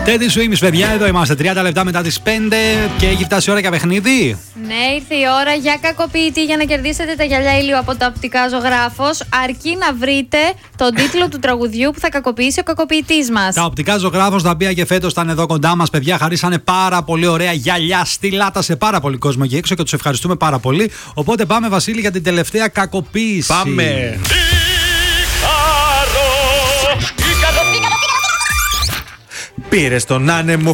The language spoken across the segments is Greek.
Τέντι σου ημις, παιδιά, εδώ είμαστε 30 λεπτά μετά τις 5 και έχει φτάσει η ώρα για παιχνίδι. Ναι, ήρθε η ώρα για κακοποιητή για να κερδίσετε τα γυαλιά ήλιου από το Οπτικά Ζωγράφος. Αρκεί να βρείτε τον τίτλο του τραγουδιού που θα κακοποιήσει ο κακοποιητής μας. Τα Οπτικά Ζωγράφος, τα οποία και φέτος ήταν εδώ κοντά μας, παιδιά, χαρίσανε πάρα πολύ ωραία γυαλιά στυλάτα σε πάρα πολύ κόσμο εκεί έξω και τους ευχαριστούμε πάρα πολύ. Οπότε πάμε, Βασίλη, για την τελευταία κακοποίηση. Πάμε. Πήρε τον άνεμο.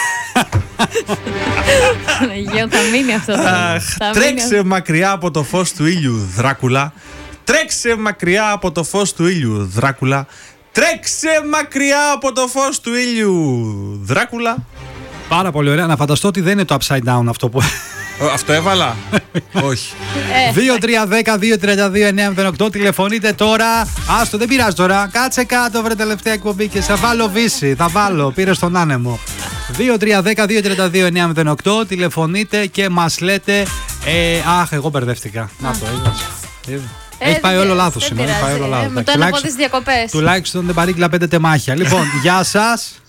Θα μείνει αυτό. Τρέξε μακριά από το φως του ήλιου, Δράκουλα. Τρέξε μακριά από το φως του ήλιου, Δράκουλα. Τρέξε μακριά από το φως του ήλιου, Δράκουλα. Πάρα πολύ ωραία. Να φανταστώ ότι δεν είναι το upside down αυτό που. Αυτό έβαλα. Όχι. 2-3-10-2-32-9-08. Τηλεφωνείτε τώρα. Άστο, δεν πειράζει τώρα. Κάτσε κάτω, βρε, τελευταία εκπομπή και θα βάλω βύση. Θα βάλω. Πήρε στον άνεμο. 2-3-10-2-32-9-08. Τηλεφωνείτε και μας λέτε. Αχ, εγώ μπερδεύτηκα. Να το είδα. Έχει πάει όλο λάθος σήμερα. Με το ένα από τις διακοπές. Τουλάχιστον δεν παρήγγειλα 5 τεμάχια. Λοιπόν, γεια σας.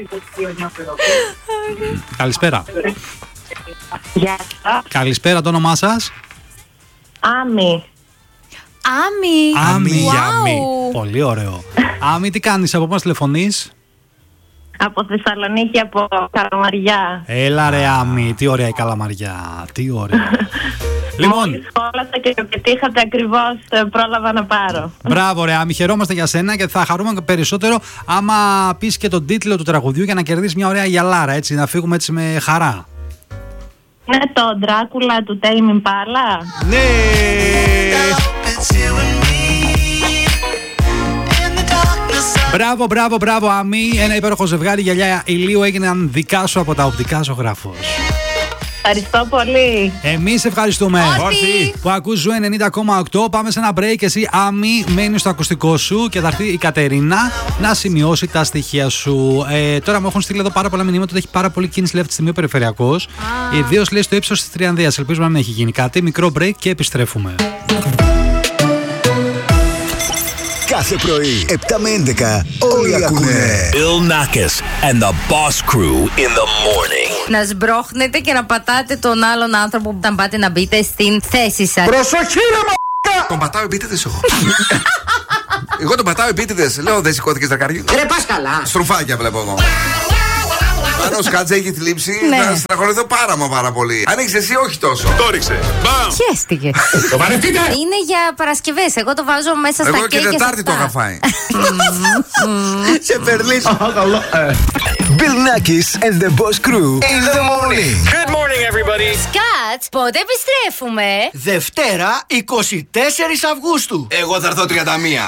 Καλησπέρα. Γεια σας. Καλησπέρα, το όνομά σας? Άμι. Άμι. Wow. Πολύ ωραίο. Άμι, τι κάνεις, από πού μας τηλεφωνείς? Από Θεσσαλονίκη, από Καλαμαριά. Έλα ρε Άμι, τι ωραία η Καλαμαριά. Τι ωραία. Λοιπόν, Μόλις σχόλασα και πετύχατε ακριβώς, πρόλαβα να πάρω. μπράβο ρε Άμι, χαιρόμαστε για σένα και θα χαρούμε περισσότερο άμα πεις και τον τίτλο του τραγουδιού για να κερδίσεις μια ωραία γυαλάρα, έτσι, να φύγουμε έτσι με χαρά. Ναι, το Ντράκουλα του Tame Impala. Ναι. Μπράβο Άμι, ένα υπέροχο ζευγάρι γυαλιά ηλίου έγιναν δικά σου από τα Οπτικά Ζωγράφος. Ευχαριστώ πολύ. Εμείς ευχαριστούμε. Όρθι. Που ακούς Ζου 90,8. Πάμε σε ένα break. Εσύ, Άμι, μένεις στο ακουστικό σου και θα έρθει η Κατερίνα να σημειώσει τα στοιχεία σου. Τώρα μου έχουν στείλει εδώ πάρα πολλά μηνύματα ότι έχει πάρα πολύ κίνηση, λέει, αυτή τη στιγμή ο περιφερειακός. Ιδίως, λέει, στο ύψος της Τριανδίας. Ελπίζουμε να μην έχει γίνει κάτι. Μικρό break και επιστρέφουμε. Κάθε πρωί, 7 με 11, όλοι ακούνε. Bill Nackis and the Boss Crew in the morning. Να σμπρώχνετε και να πατάτε τον άλλον άνθρωπο όταν πάτε να μπείτε στην θέση σας. Προσοχή ρε μ***α! Τον πατάω επίτηδες εγώ. Εγώ τον πατάω επίτηδες. Λέω δεν σηκώθηκες δρακάρι. Ρε πας καλά. Στρουφάκια βλέπω εγώ. Αν ο Σκάτζα έχει θλίψει, θα στραχωρηθώ πάρα πολύ. Αν έχεις εσύ, όχι τόσο. Το ρίξε. Μπαμ. Χαίστηκε. Το παρευτείτε! Είναι για Παρασκευές. Εγώ το βάζω μέσα στα Εγώ κέικ και και Τετάρτη το είχα φάει. Σε περλίσω. Bill Nackis and the Boss Crew in the morning. Good morning, everybody. Σκάτ, πότε επιστρέφουμε? Δευτέρα 24 Αυγούστου. Εγώ θα έρθω 31.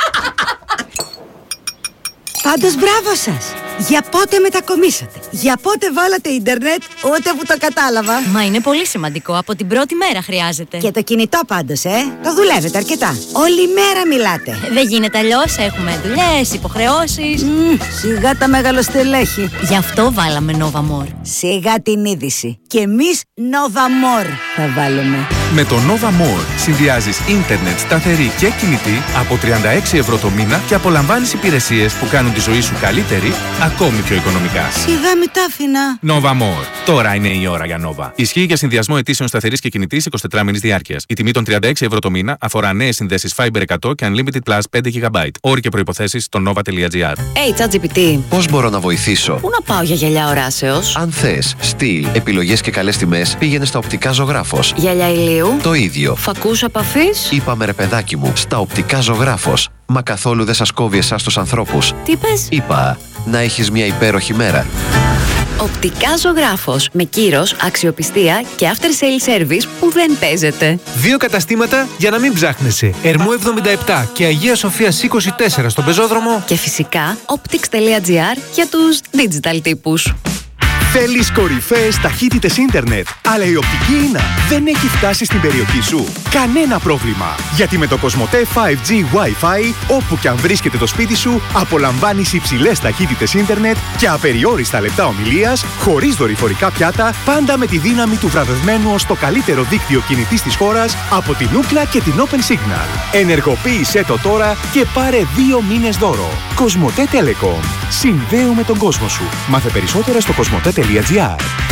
Πάντως μπράβο σας! Για πότε μετακομίσατε? Για πότε βάλατε ίντερνετ? Ούτε που το κατάλαβα. Μα είναι πολύ σημαντικό. Από την πρώτη μέρα χρειάζεται. Και το κινητό πάντως, το δουλεύετε αρκετά. Όλη μέρα μιλάτε. Δεν γίνεται αλλιώς. Έχουμε δουλειές, υποχρεώσεις. Σιγά τα μεγαλοστελέχη. Γι' αυτό βάλαμε Nova More. Σιγά την είδηση. Και εμείς Nova More θα βάλουμε. Με το Nova More συνδυάζεις ίντερνετ σταθερή και κινητή από 36 ευρώ το μήνα και απολαμβάνεις υπηρεσίες που κάνουν τη ζωή σου καλύτερη, ακόμη πιο οικονομικά. Σιγά μη τα άφηνα. Nova More. Τώρα είναι η ώρα για Nova. Ισχύει για συνδυασμό αιτήσεων σταθερής και κινητής 24 μήνες διάρκειας. Η τιμή των 36 ευρώ το μήνα αφορά νέες συνδέσεις Fiber 100 και Unlimited Plus 5 GB. Όροι και προϋποθέσεις στο nova.gr. ChatGPT. Πώς μπορώ να βοηθήσω? Πού να πάω για γυαλιά οράσεως? Αν θες στυλ, επιλογές και καλές τιμές, πήγαινε στα Οπτικά Ζωγράφος. Γυαλιά ηλίου. Το ίδιο. Φακούς επαφής. Είπαμε ρε παιδάκι μου, στα Οπτικά Ζωγράφος. Μα καθόλου δεν σας κόβει εσάς τους ανθρώπους. Τι πες? Είπα, να έχεις μια υπέροχη μέρα. Οπτικά Ζωγράφος. Με κύρος, αξιοπιστία και after sale service που δεν παίζεται. 2 καταστήματα για να μην ψάχνεσαι. Ερμού 77 και Αγία Σοφίας 24 στον πεζόδρομο. Και φυσικά optics.gr για τους digital τύπους. Θέλεις κορυφαίες ταχύτητες ίντερνετ, αλλά η οπτική ίνα δεν έχει φτάσει στην περιοχή σου? Κανένα πρόβλημα, γιατί με το Κοσμοτέ 5G Wi-Fi, όπου και αν βρίσκεται το σπίτι σου, απολαμβάνεις υψηλές ταχύτητες ίντερνετ και απεριόριστα λεπτά ομιλίας, χωρίς δορυφορικά πιάτα, πάντα με τη δύναμη του βραβευμένου ως το καλύτερο δίκτυο κινητής της χώρας από την Ookla και την Open Signal. Ενεργοποίησέ το τώρα και πάρε 2 μήνες δώρο. Κοσμοτέ Telecom. Συνδέουμε τον κόσμο σου. Μάθε περισσότερα στο κοσμοτέ.gr.